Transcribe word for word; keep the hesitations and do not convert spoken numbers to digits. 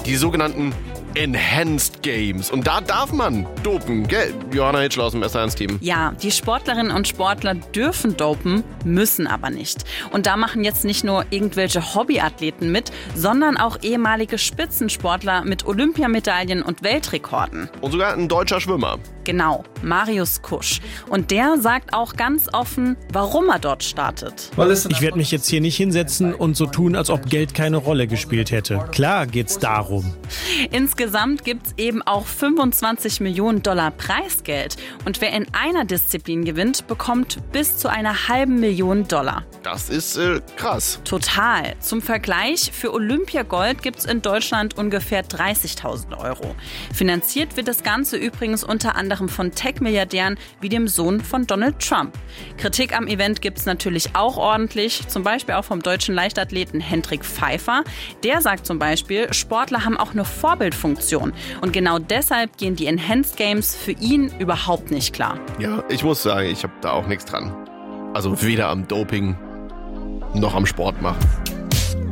die sogenannten Enhanced Games. Und da darf man dopen, gell? Johanna Hitschler aus dem S eins Team. Ja, die Sportlerinnen und Sportler dürfen dopen, müssen aber nicht. Und da machen jetzt nicht nur irgendwelche Hobbyathleten mit, sondern auch ehemalige Spitzensportler mit Olympiamedaillen und Weltrekorden. Und sogar ein deutscher Schwimmer. Genau, Marius Kusch. Und der sagt auch ganz offen, warum er dort startet. Ich werde mich jetzt hier nicht hinsetzen und so tun, als ob Geld keine Rolle gespielt hätte. Klar geht's darum. Insgesamt gibt's eben auch fünfundzwanzig Millionen Dollar Preisgeld. Und wer in einer Disziplin gewinnt, bekommt bis zu einer halben Million Dollar. Das ist äh, krass. Total. Zum Vergleich, für Olympiagold gibt's in Deutschland ungefähr dreißigtausend Euro. Finanziert wird das Ganze übrigens unter anderem von Tech-Milliardären wie dem Sohn von Donald Trump. Kritik am Event gibt's natürlich auch ordentlich, zum Beispiel auch vom deutschen Leichtathleten Hendrik Pfeiffer. Der sagt zum Beispiel, Sportler haben auch eine Vorbildfunktion. Und genau deshalb gehen die Enhanced Games für ihn überhaupt nicht klar. Ja, ich muss sagen, ich habe da auch nichts dran. Also weder am Doping noch am Sport machen.